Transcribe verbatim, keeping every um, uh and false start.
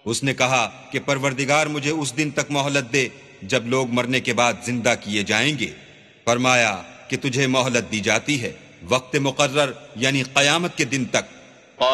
उसने कहा कि परवरदिगार मुझे उस दिन तक मोहलत दे जब लोग मरने के बाद जिंदा किए जाएंगे। फरमाया कि तुझे मोहलत दी जाती है वक्त मुकर्रर यानी क़यामत के दिन तक।